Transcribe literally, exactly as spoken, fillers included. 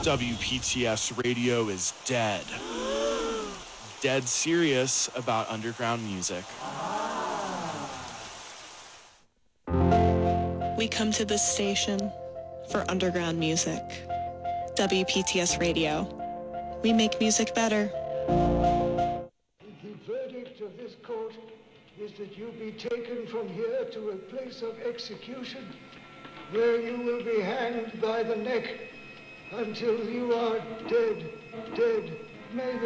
W P T S Radio is dead. Dead serious about underground music. We come to this station for underground music. W P T S Radio. We make music better. The verdict of this court is that you be taken from here to a place of execution, where you will be hanged by the neck until you are dead, dead. May the